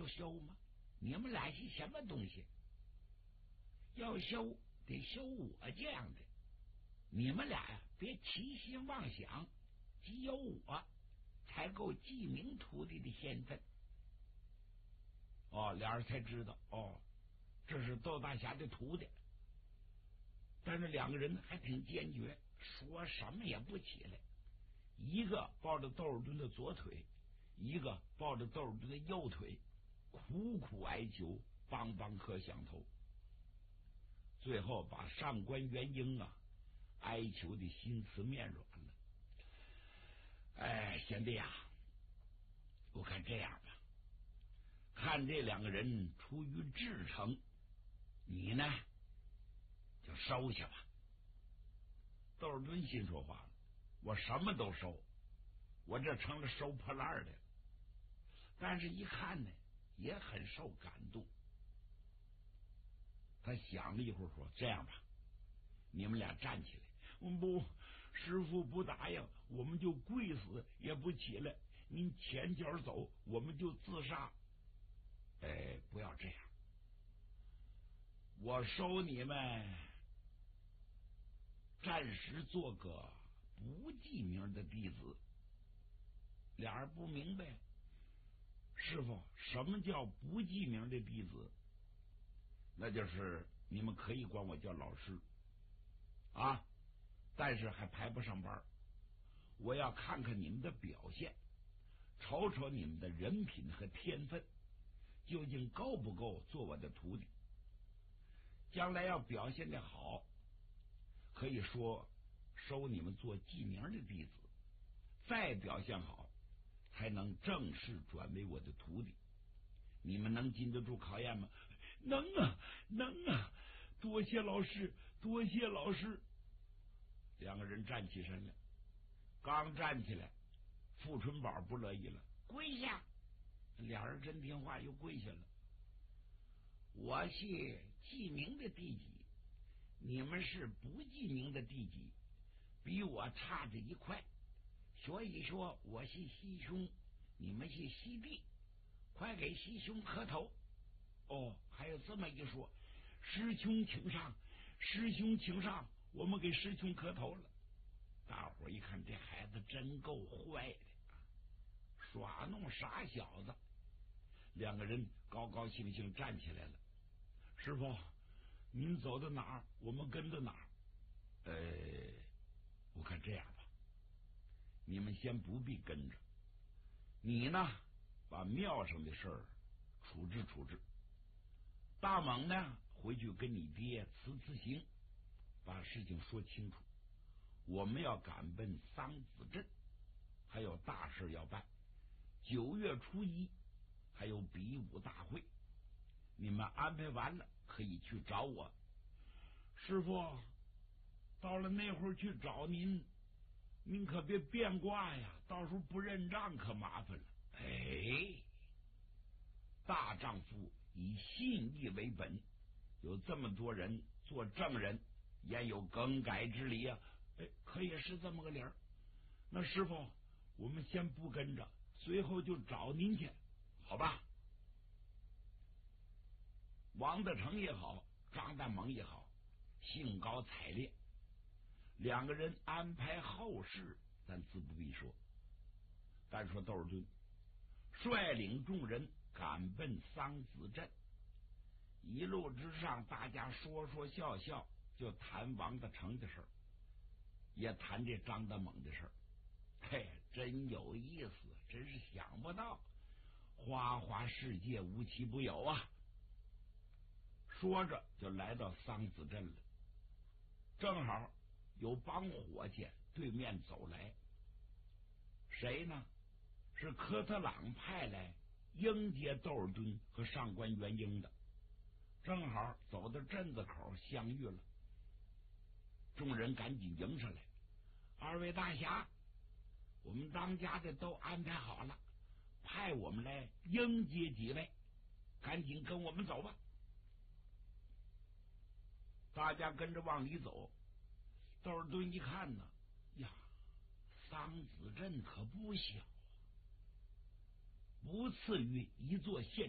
收吗？你们俩是什么东西？要收得收我这样的，你们俩呀别奇心妄想，只有我才够记名徒弟的身份。俩人才知道这是窦大侠的徒弟。但是两个人还挺坚决，说什么也不起来。一个抱着窦尔敦的左腿，一个抱着窦尔敦的右腿，苦苦哀求，邦邦磕响头。最后把上官元英哀求的心慈面软了。贤弟呀，我看这样吧，看这两个人出于至诚，你呢就收下吧。窦尔敦心说话了，我什么都收，我这成了收破烂的。但是一看呢，也很受感动。他想了一会儿说，这样吧，你们俩站起来。不，师父不答应，我们就跪死也不起来。您前脚走，我们就自杀。不要这样，我收你们暂时做个不记名的弟子。俩人不明白，师父什么叫不记名的弟子？那就是你们可以管我叫老师但是还排不上班。我要看看你们的表现，瞅瞅你们的人品和天分究竟够不够做我的徒弟。将来要表现得好，可以说收你们做记名的弟子，再表现好才能正式转为我的徒弟。你们能经得住考验吗？能啊，多谢老师，多谢老师。两个人站起身来，刚站起来，富春宝不乐意了，跪下。俩人真听话，又跪下了。我是记名的弟子，你们是不记名的弟子，比我差着一块，所以说我是师兄，你们是师弟，快给师兄磕头。还有这么一说，师兄请上，师兄请上，我们给师兄磕头了。大伙一看，这孩子真够坏的，耍弄傻小子。两个人高高兴兴站起来了。师傅，您走到哪儿，我们跟着哪儿。我看这样吧，你们先不必跟着，你呢把庙上的事儿处置处置。大猛呢回去跟你爹辞行，把事情说清楚。我们要赶奔桑梓镇，还有大事要办。9月初1还有比武大会，你们安排完了可以去找我。师傅，到了那会儿去找您，您可别变卦呀，到时候不认账可麻烦了。大丈夫以信义为本，有这么多人做证人，焉有更改之理啊？可也是这么个理儿。那师傅，我们先不跟着，随后就找您去，好吧？王德成也好，张大猛也好，兴高采烈，两个人安排后事，咱自不必说。单说窦尔敦率领众人赶奔桑梓镇，一路之上，大家说说笑笑，就谈王德成的事儿，也谈这张大猛的事儿。真有意思，真是想不到，花花世界无奇不有啊！说着就来到桑梓镇了，正好有帮伙计对面走来。谁呢？是科特朗派来迎接窦尔敦和上官元英的，正好走到镇子口相遇了。众人赶紧迎上来，二位大侠，我们当家的都安排好了，派我们来迎接几位，赶紧跟我们走吧。大家跟着往里走。窦尔敦一看呢，呀，桑梓镇可不小，不次于一座县